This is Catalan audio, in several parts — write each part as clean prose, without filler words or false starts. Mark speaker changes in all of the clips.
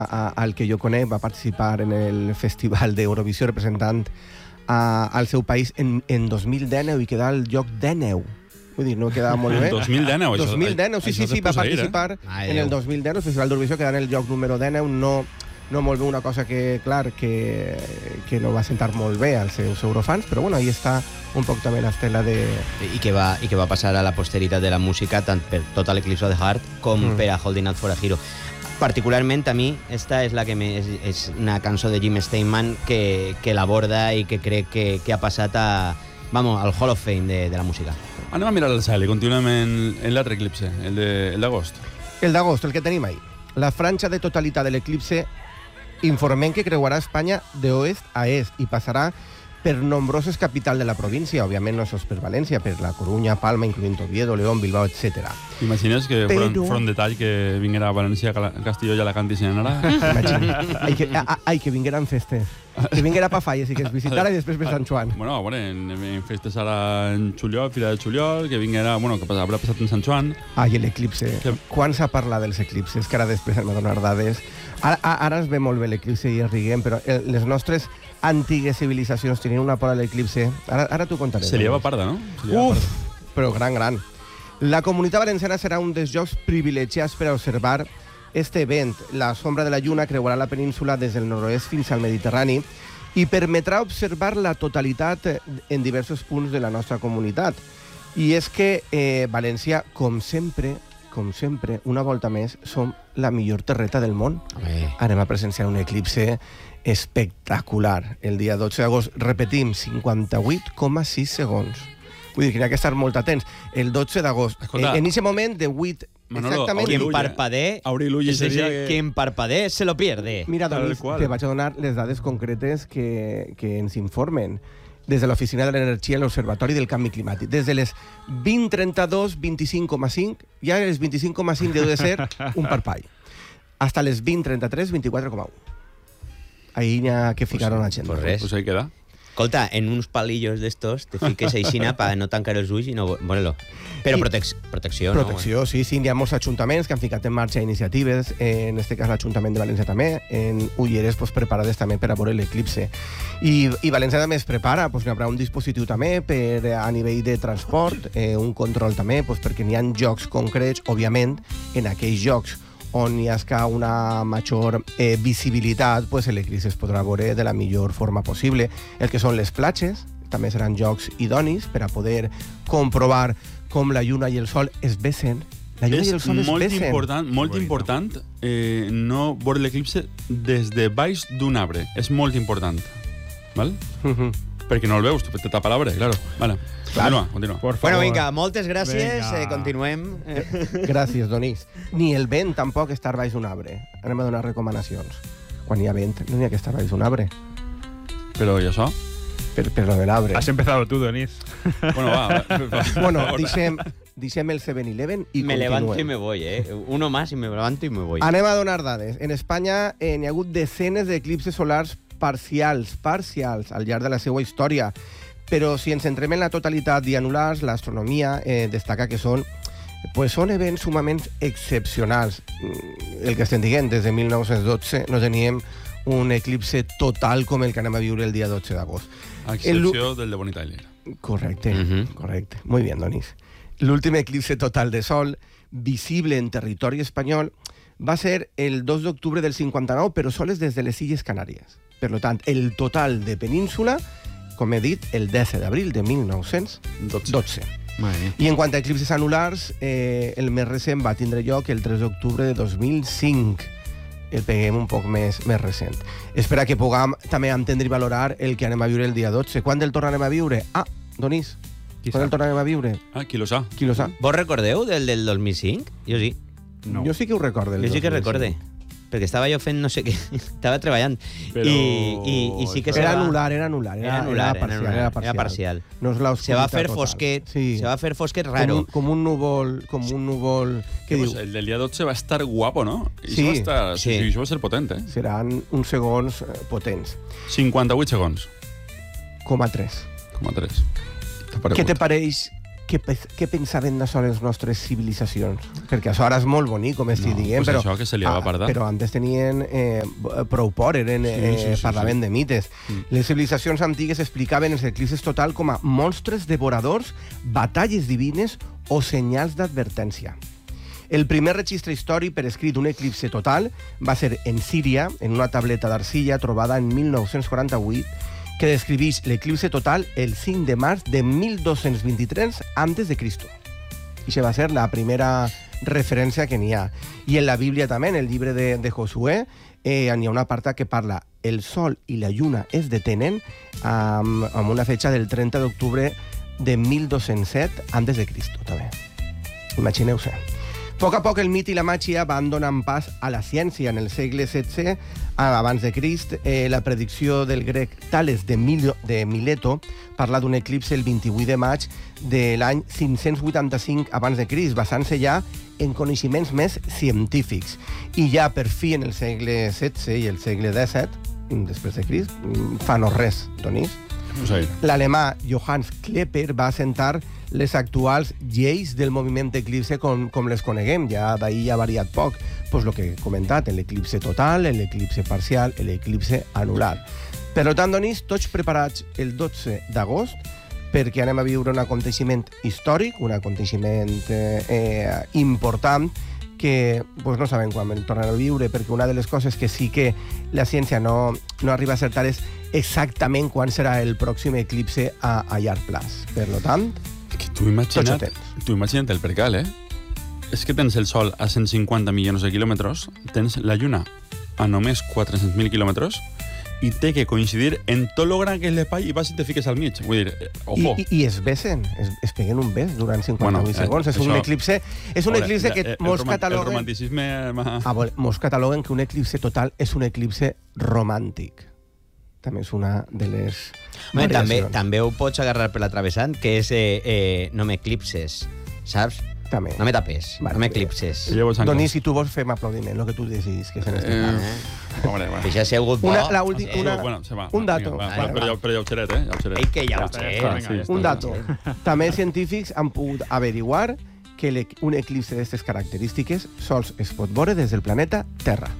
Speaker 1: al que jo conec, va participar en el Festival d'Eurovisió representant al seu país en 2019 i quedar al lloc 19. Vull dir, no quedava molt bé.
Speaker 2: 2019, això.
Speaker 1: 2019, sí, va participar en el 2019, el Festival d'Eurovisió, quedar en el lloc número 19, no molt bé, una cosa que, clar, que no va sentar molt bé als seus eurofans, però bueno, ahí està un poc també l'estela de...
Speaker 3: I que va passar a la posteritat de la música tant per tota l'Eclipse of the Heart com per a Holding Out for a Hero. Particularment a mi, esta és la que és una cançó de Jim Steinman que l'aborda i que crec que ha passat al Hall of Fame de la música.
Speaker 2: Anem a mirar el cel i continuem en l'altre eclipse, el d'agost.
Speaker 1: El d'agost, el que tenim ahí. La franja de totalitat de l'eclipse informem que creuarà Espanya d'oest a est i passarà per nombroses capitals de la província, òbviament no sols per València, per la Corunya, Palma, incloent Oviedo, León, Bilbao, etc.
Speaker 2: T'imagines que fos un detall que vinguera a València, Castelló i Alacant i Senara?
Speaker 1: Ai, que vingueran festes. Que vinguera pa Falles i que es visitara i després per Sant Joan.
Speaker 2: Bueno, en festes ara en juliol, Fira de Juliol, que vinguera, que haurà passat en Sant Joan.
Speaker 1: Ai, l'eclipse. Quan s'ha parlat dels eclipses? Que ara després hem de donar dades. Ara es ve molt bé l'eclipse i es riguem, però les nostres antigues civilitzacions tenien una por a l'eclipse. Ara t'ho contaré.
Speaker 2: Se li va parda, no?
Speaker 1: Uf, però gran. La Comunitat Valenciana serà un dels llocs privilegiats per a observar este event. La sombra de la lluna creuarà la península des del nord-oest fins al Mediterrani i permetrà observar la totalitat en diversos punts de la nostra comunitat. I és que València, com sempre, una volta més, som la millor terreta del món. Anem a presenciar un eclipse espectacular. El dia 12 d'agost, repetim, 58,6 segons. Vull dir que n'hi ha que estar molt atents. El 12 d'agost, en aquest moment de 8...
Speaker 2: Manolo,
Speaker 3: quien parpadee se lo pierde.
Speaker 1: Mira, Donis, te vaig a donar les dades concretes que ens informen des de l'Oficina de l'Energia i l'Observatori del Canvi Climàtic. Des de les 20:32, 25,5, ja les 25,5 deu de ser un parpall. Hasta les 20:33, 24,1. Ahí n'hi ha que ficar una gent.
Speaker 2: Pues ahí queda.
Speaker 3: Escolta, en uns palillos d'estos te fiques aixina per no tancar els ulls i no veure-lo. Però protecció, no?
Speaker 1: Protecció, sí. Hi ha molts ajuntaments que han ficat en marxa iniciatives, en este cas l'Ajuntament de València també, en Ulleres preparades també per a veure l'eclipse. I València també es prepara, hi haurà un dispositiu també a nivell de transport, un control també, perquè n'hi ha jocs concrets, òbviament, en aquells jocs on hi ha una major visibilitat, l'eclipse es podrà veure de la millor forma possible. El que són les platges també seran jocs idonis per a poder comprovar com la lluna i el sol es besen. La lluna i el sol es besen.
Speaker 2: És molt important no veure l'eclipse des de baix d'un arbre. És molt important. Val? Perquè no el veus, te tapa l'arbre, claro. Vale. Continua.
Speaker 3: Bueno, vinga, moltes gràcies. Continuem.
Speaker 1: Gràcies, Donís. Ni el vent tampoc estar baix d'un arbre. Anem a donar recomanacions. Quan hi ha vent, no n'hi ha que estar baix d'un arbre.
Speaker 2: Però i això?
Speaker 1: Per lo de l'arbre.
Speaker 4: Has empezado tú, Donís.
Speaker 1: Bueno, deixem el 7-Eleven i
Speaker 3: me levanto y me voy, Uno más y me levanto y me voy.
Speaker 1: Anem a donar dades. En Espanya n'hi ha hagut desenes d'eclipses solars parcials al llarg de la seva història. Però si ens centrem en la totalitat dianulars, l'astronomia destaca que són events sumament excepcionals. El que estem dient, des de 1912 no teníem un eclipse total com el que anem a viure el dia 12 d'agost.
Speaker 2: A excepció del de Bonnie Tyler.
Speaker 1: Correcte. Muy bien, Donís. L'últim eclipse total de sol visible en territori espanyol va ser el 2 d'octubre del 59, però sols des de les Illes Canàries. Per tant, el total de península, com he dit, el 10 d'abril de 1912. I en quant a eclipses anulars, el més recent va tindre lloc el 3 d'octubre de 2005. El peguem un poc més recent. Espera que puguem també entendre i valorar el que anem a viure el dia 12. Quan el tornarem a viure? Donís, quan el tornarem a viure?
Speaker 2: Qui lo sap?
Speaker 3: Vos recordeu del 2005? Jo sí.
Speaker 1: No. Jo sí que ho recordo.
Speaker 3: Jo sí que recorde. Perquè estava jo fent no sé què, estava treballant.
Speaker 2: Però...
Speaker 3: I sí que
Speaker 1: era anular. Era
Speaker 3: parcial.
Speaker 1: No és
Speaker 3: se va fer fosquet, se va fer fosquet raro.
Speaker 1: Com un núvol que diu...
Speaker 2: El del dia 12 va estar guapo, no?
Speaker 1: Sí.
Speaker 2: Això va ser potent,
Speaker 1: Seran uns segons potents.
Speaker 2: 58 segons.
Speaker 1: Com a 3.
Speaker 2: Què
Speaker 1: Què te pareix què pensaven d'això les nostres civilitzacions? Perquè això ara és molt bonic, com estic dient,
Speaker 2: pues això que se li va pardar.
Speaker 1: Però antes tenien prou por, parlaven de mites. Les civilitzacions antigues explicaven els eclipses total com a monstres devoradors, batalles divines o senyals d'advertència. El primer registre històric per escrit d'un eclipse total va ser en Síria, en una tableta d'arcilla trobada en 1948, que descriveix l'eclipse total el 5 de març de 1223 a.C. I això va ser la primera referència que n'hi ha. I en la Bíblia també, en el llibre de Josué, n'hi ha una part que parla el sol i la lluna es detenen amb una fetxa del 30 d'octubre de 1207 a.C. també. Imagineu-se. A poc a poc el mit i la màgia van donant pas a la ciència. En el segle XVI, abans de Crist, la predicció del grec Tales de Mileto parla d'un eclipse el 28 de maig de l'any 585 abans de Crist, basant-se ja en coneixements més científics. I ja per fi en el segle XVI i el segle XVII, després de Crist, fa no res, Donís. L'alemà Johannes Kepler va assentar les actuals lleis del moviment eclipse com les coneguem. Ja d'ahir ha variat poc. Pues el que he comentat, l'eclipse total, l'eclipse parcial, l'eclipse anular. Per tant, Donís, tots preparats el 12 d'agost perquè anem a viure un aconteixement històric, un aconteixement important que pues, no sabem quan el tornarem a viure, perquè una de les coses que sí que la ciència no arriba a acertar és exactament quan serà el pròxim eclipse a llarg plaç. Per tant,
Speaker 2: que tu imagina't el percal, És que tens el Sol a 150 milions de quilòmetres, tens la Lluna a només 400.000 quilòmetres, i té que coincidir en tot lo gran que és l'espai i vas i te fiques al mig. Vull dir, ojo.
Speaker 1: I es besen, es peguen un bes durant 58 segons. És un eclipse que molts cataloguen...
Speaker 2: El romanticisme...
Speaker 1: Molts cataloguen que un eclipse total és un eclipse romàntic. També és una de les...
Speaker 3: També ho pots agarrar per la travessant, que és no m'eclipses, saps?
Speaker 1: També.
Speaker 3: No me tapes, no m'eclipses.
Speaker 1: Doni, si tu vols, fem aplaudiment, el que tu decidis que se n'estic.
Speaker 3: Ja si ha hagut bo.
Speaker 1: Un dato.
Speaker 2: Però lleugeret,
Speaker 3: Ei, que lleugeret.
Speaker 1: Un dato. També científics han pogut averiguar que un eclipse d'aquestes característiques sols es pot veure des del planeta Terra.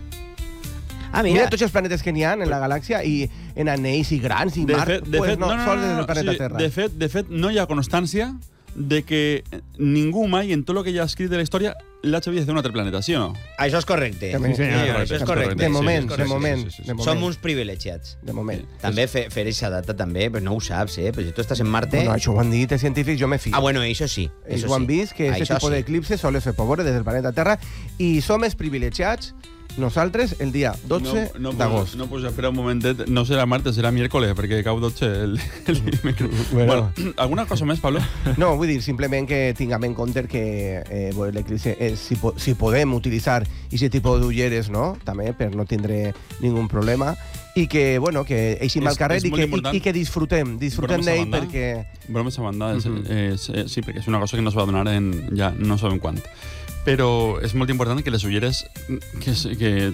Speaker 1: Mira tots els planetes que n'hi ha en la galàxia i en anells i grans i Mart, pues no, sols des del planeta Terra.
Speaker 2: De fet, no hi ha constància de que ningú mai, en tot el que hi ha escrit de la història, l'hagi vist d'un altre planeta, sí o no?
Speaker 3: Això és correcte.
Speaker 1: Això és correcte. De moment.
Speaker 3: Som uns privilegiats.
Speaker 1: De moment.
Speaker 3: També fer aquesta data, també, però no ho saps, però si tu estàs en Marte...
Speaker 1: Bueno, això ho han dit els científics, jo me fio.
Speaker 3: Bueno, això sí.
Speaker 1: Ells ho han vist, que aquest tipus d'eclipse sols se pot veure des del planeta Terra i som els privilegiats nosaltres el dia 12 d'agost.
Speaker 2: No, pues espera un momentet. No serà martes, serà miércoles, perquè cau 12 el dimecres. Bueno, alguna cosa més, Pablo?
Speaker 1: No, vull dir, simplement que tinguem en compte que l'eclipse, si podem utilitzar aquest tipus d'ulleres, no? També, per no tindre ningú problema. I que, bueno, que eixim al carrer i que disfrutem d'ell perquè...
Speaker 2: Bromes a banda, sí, perquè és una cosa que no es va donar en ja no sabem quant. Però és molt important que les ulleres que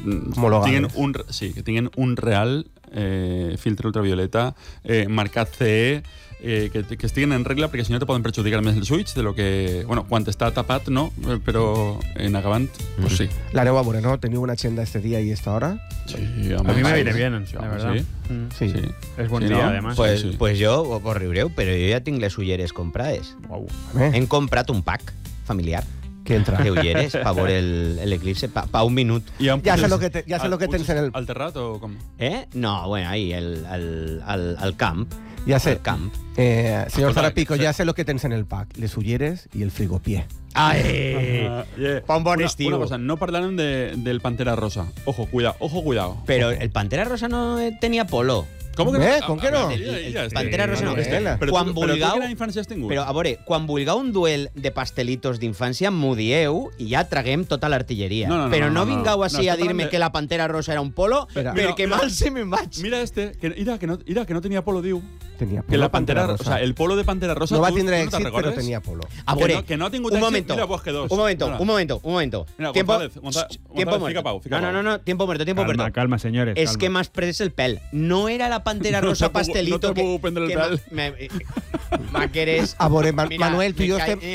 Speaker 2: tinguin un real filtre ultravioleta marcat CE, que estiguin en regla, perquè si no te poden perjudicar més els ulls de lo que... Bueno, quan està tapat, no, però en acabant, pues sí.
Speaker 1: L'aneu a veure, ¿no? ¿Teniu una agenda este día y esta hora?
Speaker 2: Sí,
Speaker 4: a mí me viene bien, la verdad.
Speaker 1: Sí.
Speaker 4: Es buen día, además.
Speaker 3: Pues jo, vos riureu, però jo ja tinc les ulleres comprades. Hem comprat un pack familiar.
Speaker 1: Que entra.
Speaker 3: De ulleres per veure l'eclipse pa un minut.
Speaker 1: Ja sé lo que tens en el...
Speaker 2: Al terrat o com?
Speaker 3: No, bueno, ahí, al camp.
Speaker 1: Ja sé.
Speaker 3: Al camp.
Speaker 1: Señor Zarapico, ja sé lo que tens en el pack. Les ulleres i el frigopié.
Speaker 3: ¡Ay! Pa un bon estiu.
Speaker 2: Una cosa, no parlarem del Pantera Rosa. Ojo, cuidado.
Speaker 3: Pero el Pantera Rosa no tenía polo.
Speaker 2: Com que no?
Speaker 1: Com que no?
Speaker 3: El Pantera Rosa no.
Speaker 2: Però tu quina infància has tingut?
Speaker 3: Però, a veure, quan vulgueu un duel de pastelitos d'infància, m'ho dieu i ja traguem tota l'artilleria. Però no vingueu així a dir-me que la Pantera Rosa era un polo, perquè mal se me'n vaig.
Speaker 2: Mira que no tenia polo, diu.
Speaker 1: Tenia polo.
Speaker 2: Que la Pantera Rosa. O sea, el polo de Pantera Rosa...
Speaker 1: No va tindre èxit, però tenia polo.
Speaker 2: Que no ha tingut èxit, mira Bosque 2.
Speaker 3: Un momento.
Speaker 2: Mira,
Speaker 3: Tiempo
Speaker 2: González, fica Pau.
Speaker 3: No, tiempo muerto.
Speaker 4: Calma, señores.
Speaker 3: Es que m'has pres el pèl. No era la Pantera Rosa pastelito.
Speaker 2: No te puedo prendre el
Speaker 3: pèl. Que eres...
Speaker 1: A veure, Manuel, tu i jo estem...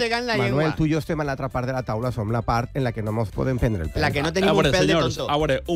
Speaker 3: Manuel,
Speaker 1: tu i jo estem a l'altra part de la taula, som la part en la que no mos podem prendre el pèl.
Speaker 3: La que no tenim un pèl de tonto.
Speaker 2: A veure,